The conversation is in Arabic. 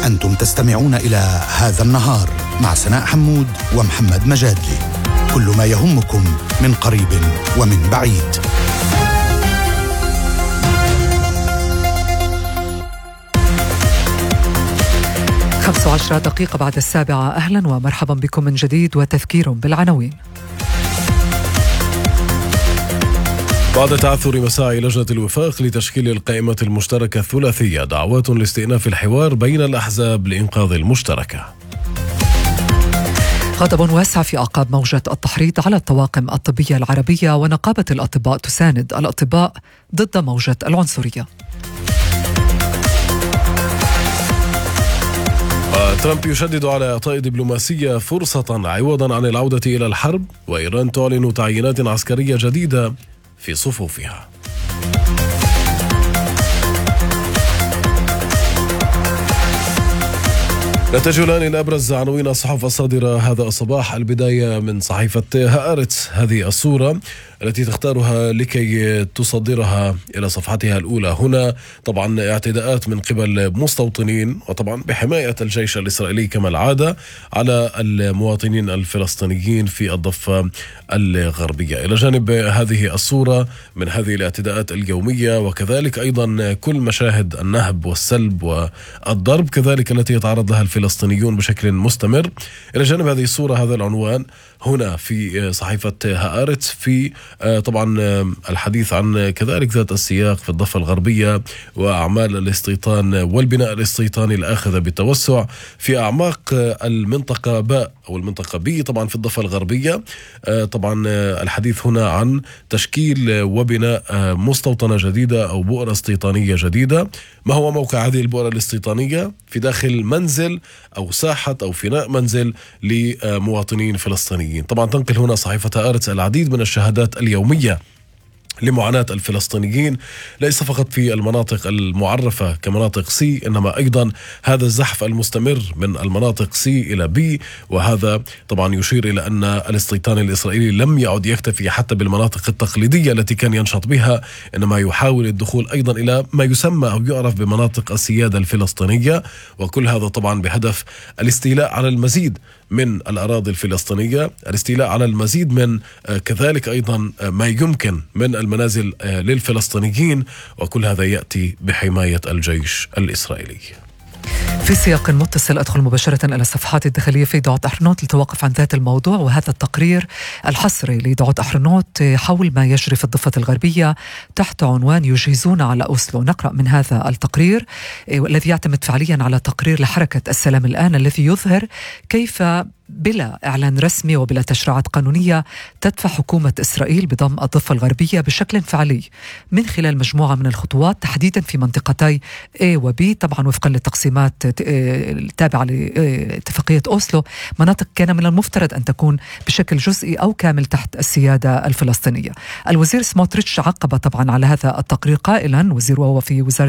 أنتم تستمعون إلى هذا النهار مع سناء حمود ومحمد مجادلي. كل ما يهمكم من قريب ومن بعيد. 15 دقيقة بعد 7. أهلا ومرحبا بكم من جديد وتذكير بالعناوين. بعد تعثر مساعي لجنة الوفاق لتشكيل القائمة المشتركة الثلاثية، دعوات لاستئناف الحوار بين الأحزاب لإنقاذ المشتركة. غضب واسع في أعقاب موجة التحريض على الطواقم الطبية العربية، ونقابة الأطباء تساند الأطباء ضد موجة العنصرية. ترامب يشدد على إعطاء دبلوماسية فرصة عوضا عن العودة إلى الحرب، وإيران تعلن تعيينات عسكرية جديدة في صفوفها. نتجولان الأبرز عناوين الصحف الصادرة هذا الصباح. البداية من صحيفة هآرتس، هذه الصورة التي تختارها لكي تصدرها إلى صفحتها الأولى. هنا طبعا اعتداءات من قبل مستوطنين، وطبعا بحماية الجيش الإسرائيلي كما العادة، على المواطنين الفلسطينيين في الضفة الغربية. إلى جانب هذه الصورة من هذه الاعتداءات اليومية، وكذلك أيضا كل مشاهد النهب والسلب والضرب كذلك التي يتعرض لها الفلسطينيون بشكل مستمر. إلى جانب هذه الصورة هذا العنوان هنا في صحيفة هآرتس، في طبعا الحديث عن كذلك ذات السياق في الضفة الغربية وأعمال الاستيطان والبناء الاستيطاني الآخذ بالتوسع في أعماق المنطقة باء أو المنطقة بي طبعا في الضفة الغربية. طبعا الحديث هنا عن تشكيل وبناء مستوطنة جديدة أو بؤرة استيطانية جديدة. ما هو موقع هذه البؤرة الاستيطانية؟ في داخل منزل أو ساحة أو فناء منزل لمواطنين فلسطينيين. طبعا تنقل هنا صحيفة هآرتس العديد من الشهادات اليومية لمعاناة الفلسطينيين، ليس فقط في المناطق المعرفة كمناطق سي، إنما أيضا هذا الزحف المستمر من المناطق سي إلى بي. وهذا طبعا يشير إلى أن الاستيطان الإسرائيلي لم يعد يكتفي حتى بالمناطق التقليدية التي كان ينشط بها، إنما يحاول الدخول أيضا إلى ما يسمى أو يعرف بمناطق السيادة الفلسطينية، وكل هذا طبعا بهدف الاستيلاء على المزيد من الأراضي الفلسطينية، الاستيلاء على المزيد من كذلك أيضا ما يمكن من المنازل للفلسطينيين، وكل هذا يأتي بحماية الجيش الإسرائيلي. في سياق متصل أدخل مباشرة إلى الصفحات الداخلية في دعوة أحرنوت لتوقف عن ذات الموضوع، وهذا التقرير الحصري لدعوة أحرنوت حول ما يجري في الضفة الغربية تحت عنوان يجهزون على أوسلو. نقرأ من هذا التقرير والذي يعتمد فعليا على تقرير لحركة السلام الآن، الذي يظهر كيف بلا إعلان رسمي وبلا تشريعات قانونية تدفع حكومة إسرائيل بضم الضفة الغربية بشكل فعلي من خلال مجموعة من الخطوات، تحديدا في منطقتي A و B، طبعا وفقا للتقسيمات التابعة لاتفاقية أوسلو. مناطق كان من المفترض أن تكون بشكل جزئي أو كامل تحت السيادة الفلسطينية. الوزير سموتريتش عقب طبعا على هذا التقرير قائلا، وزير وهو في وزارة